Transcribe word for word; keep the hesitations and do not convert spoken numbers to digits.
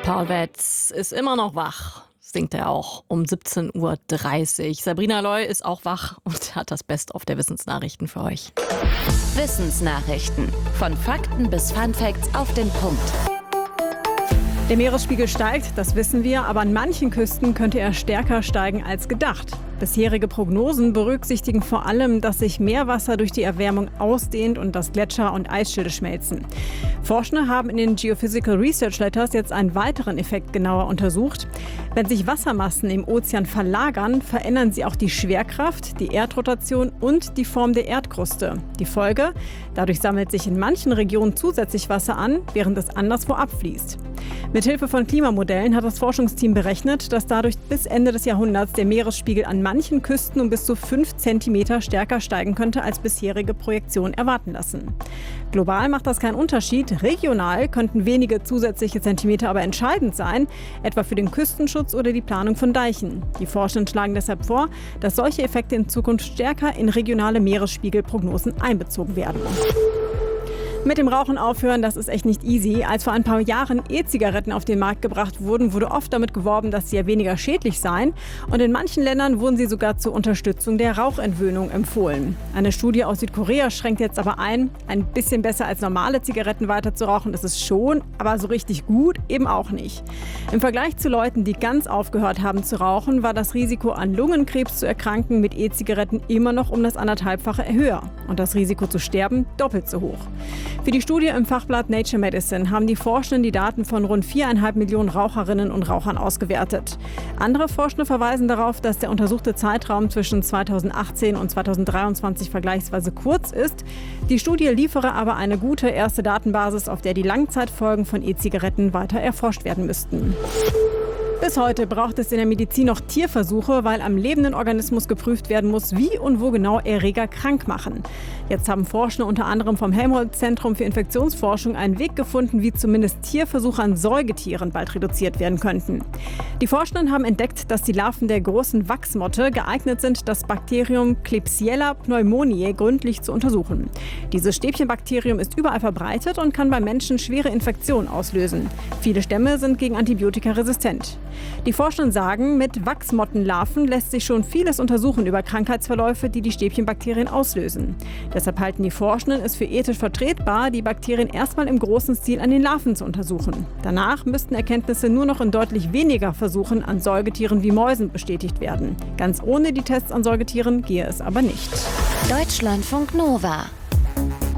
Paul Betz ist immer noch wach, singt er auch um siebzehn Uhr dreißig. Sabrina Loy ist auch wach und hat das Best-of der Wissensnachrichten für euch. Wissensnachrichten. Von Fakten bis Funfacts auf den Punkt. Der Meeresspiegel steigt, das wissen wir, aber an manchen Küsten könnte er stärker steigen als gedacht. Bisherige Prognosen berücksichtigen vor allem, dass sich Meerwasser durch die Erwärmung ausdehnt und dass Gletscher und Eisschilde schmelzen. Forschende haben in den Geophysical Research Letters jetzt einen weiteren Effekt genauer untersucht. Wenn sich Wassermassen im Ozean verlagern, verändern sie auch die Schwerkraft, die Erdrotation und die Form der Erdkruste. Die Folge? Dadurch sammelt sich in manchen Regionen zusätzlich Wasser an, während es anderswo abfließt. Mithilfe von Klimamodellen hat das Forschungsteam berechnet, dass dadurch bis Ende des Jahrhunderts der Meeresspiegel an manchen Küsten um bis zu fünf Zentimeter stärker steigen könnte, als bisherige Projektionen erwarten lassen. Global macht das keinen Unterschied. Regional könnten wenige zusätzliche Zentimeter aber entscheidend sein, etwa für den Küstenschutz oder die Planung von Deichen. Die Forschenden schlagen deshalb vor, dass solche Effekte in Zukunft stärker in regionale Meeresspiegelprognosen einbezogen werden. Mit dem Rauchen aufhören, das ist echt nicht easy. Als vor ein paar Jahren E-Zigaretten auf den Markt gebracht wurden, wurde oft damit geworben, dass sie ja weniger schädlich seien. Und in manchen Ländern wurden sie sogar zur Unterstützung der Rauchentwöhnung empfohlen. Eine Studie aus Südkorea schränkt jetzt aber ein, ein bisschen besser als normale Zigaretten weiter zu rauchen, das ist schon, aber so richtig gut eben auch nicht. Im Vergleich zu Leuten, die ganz aufgehört haben zu rauchen, war das Risiko an Lungenkrebs zu erkranken mit E-Zigaretten immer noch um das anderthalbfache höher und das Risiko zu sterben doppelt so hoch. Für die Studie im Fachblatt Nature Medicine haben die Forschenden die Daten von rund viereinhalb Millionen Raucherinnen und Rauchern ausgewertet. Andere Forschende verweisen darauf, dass der untersuchte Zeitraum zwischen zweitausendachtzehn und zweitausenddreiundzwanzig vergleichsweise kurz ist. Die Studie liefere aber eine gute erste Datenbasis, auf der die Langzeitfolgen von E-Zigaretten weiter erforscht werden müssten. Bis heute braucht es in der Medizin noch Tierversuche, weil am lebenden Organismus geprüft werden muss, wie und wo genau Erreger krank machen. Jetzt haben Forschende unter anderem vom Helmholtz-Zentrum für Infektionsforschung einen Weg gefunden, wie zumindest Tierversuche an Säugetieren bald reduziert werden könnten. Die Forschenden haben entdeckt, dass die Larven der großen Wachsmotte geeignet sind, das Bakterium Klebsiella pneumoniae gründlich zu untersuchen. Dieses Stäbchenbakterium ist überall verbreitet und kann bei Menschen schwere Infektionen auslösen. Viele Stämme sind gegen Antibiotika resistent. Die Forschenden sagen, mit Wachsmottenlarven lässt sich schon vieles untersuchen über Krankheitsverläufe, die die Stäbchenbakterien auslösen. Deshalb halten die Forschenden es für ethisch vertretbar, die Bakterien erstmal im großen Stil an den Larven zu untersuchen. Danach müssten Erkenntnisse nur noch in deutlich weniger Versuchen an Säugetieren wie Mäusen bestätigt werden. Ganz ohne die Tests an Säugetieren gehe es aber nicht. Deutschlandfunk Nova